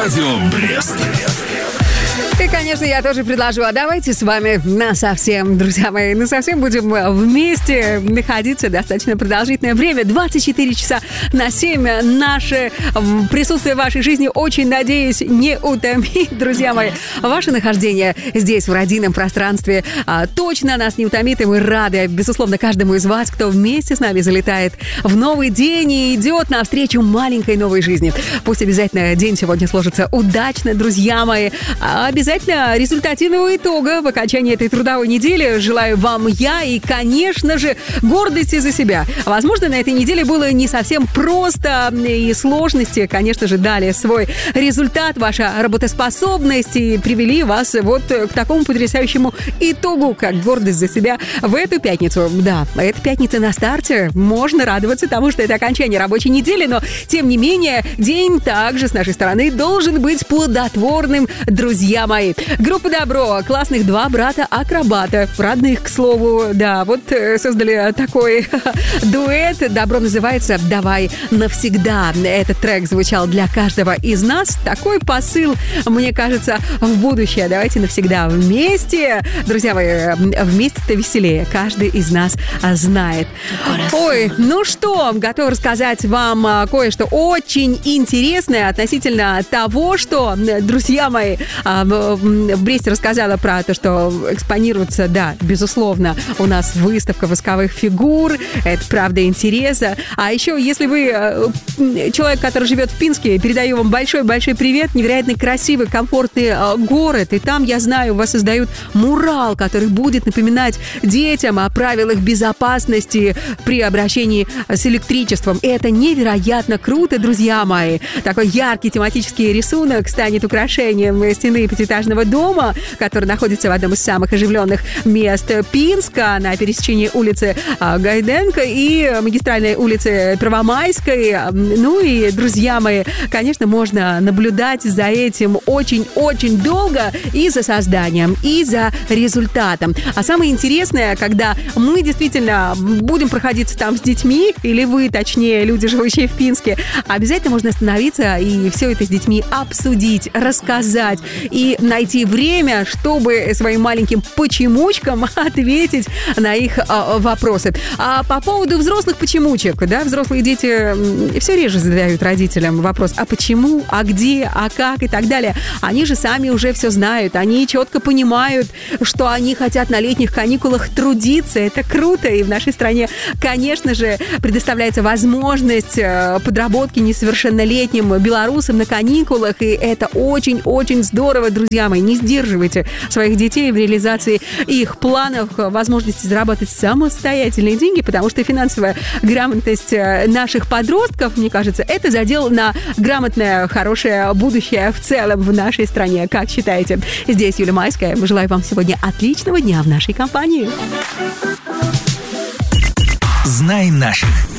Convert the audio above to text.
Радио Брест. И, конечно, я тоже предложу, а давайте с вами насовсем, друзья мои, насовсем будем вместе находиться достаточно продолжительное время, 24 часа на 7. Наше присутствие в вашей жизни, очень надеюсь, не утомит, друзья мои. Ваше нахождение здесь, в родийном пространстве, точно нас не утомит, и мы рады, безусловно, каждому из вас, кто вместе с нами залетает в новый день и идет навстречу маленькой новой жизни. Пусть обязательно день сегодня сложится удачно, друзья мои. Обязательно результативного итога в окончании этой трудовой недели желаю вам я и, конечно же, гордости за себя. Возможно, на этой неделе было не совсем просто, и сложности, конечно же, дали свой результат, ваша работоспособность, и привели вас вот к такому потрясающему итогу, как гордость за себя в эту пятницу. Да, эта пятница на старте, можно радоваться тому, что это окончание рабочей недели, но, тем не менее, день также с нашей стороны должен быть плодотворным, друзья мои. Группа «Добро», классных два брата-акробата, родных, к слову, да, вот создали такой дуэт. «Добро» называется «Давай навсегда». Этот трек звучал для каждого из нас. Такой посыл, мне кажется, в будущее. Давайте навсегда вместе. Друзья мои, вместе-то веселее. Каждый из нас знает. Ой, ну что, готов рассказать вам кое-что очень интересное относительно того, что, друзья мои, в Бресте рассказала про то, что экспонируется, да, безусловно, у нас выставка восковых фигур. Это правда интересно. А еще, если вы человек, который живет в Пинске, передаю вам большой-большой привет. Невероятно красивый, комфортный город. И там, я знаю, у вас создают мурал, который будет напоминать детям о правилах безопасности при обращении с электричеством. И это невероятно круто, друзья мои. Такой яркий тематический рисунок станет украшением стены пятиэтажного дома, который находится в одном из самых оживленных мест Пинска на пересечении улицы Гайденко и магистральной улицы Первомайской. Ну и, друзья мои, конечно, можно наблюдать за этим очень-очень долго и за созданием, и за результатом. А самое интересное, когда мы действительно будем проходиться там с детьми, или вы, точнее, люди, живущие в Пинске, обязательно можно остановиться и все это с детьми обсудить, рассказать и найти время, чтобы своим маленьким почемучкам ответить на их вопросы. А по поводу взрослых почемучек, да, взрослые дети все реже задают родителям вопрос, а почему, а где, а как и так далее. Они же сами уже все знают, они четко понимают, что они хотят на летних каникулах трудиться. Это круто, и в нашей стране, конечно же, предоставляется возможность подработки несовершеннолетним белорусам на каникулах, и это очень-очень здорово, друзья мои. Не сдерживайте своих детей в реализации их планов, возможности зарабатывать самостоятельные деньги, потому что финансовая грамотность наших подростков, мне кажется, это задел на грамотное, хорошее будущее в целом в нашей стране. Как считаете? Здесь Юлия Майская. Желаю вам сегодня отличного дня в нашей компании. Знай наших.